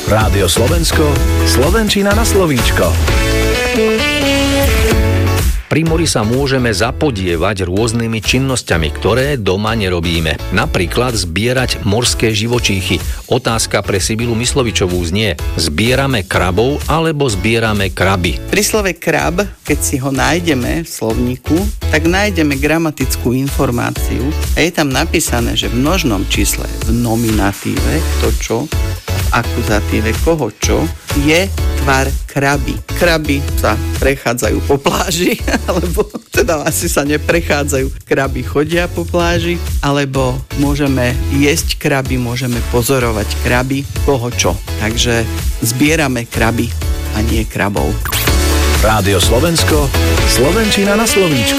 Rádio Slovensko, slovenčina na slovíčko. Pri mori sa môžeme zapodievať rôznymi činnosťami, ktoré doma nerobíme. Napríklad zbierať morské živočíchy. Otázka pre Sibylu Myslovičovú znie: zbierame krabov alebo zbierame kraby? Pri slove krab, keď si ho nájdeme v slovníku, tak nájdeme gramatickú informáciu a je tam napísané, že v množnom čísle, v nominatíve, to čo, v akuzatíve koho čo, je tvar kraby. Kraby sa prechádzajú po pláži, alebo teda asi sa neprechádzajú. Kraby chodia po pláži, alebo môžeme jesť kraby, môžeme pozorovať kraby, koho čo. Takže zbierame kraby a nie krabov. Rádio Slovensko, slovenčina na slovíčko.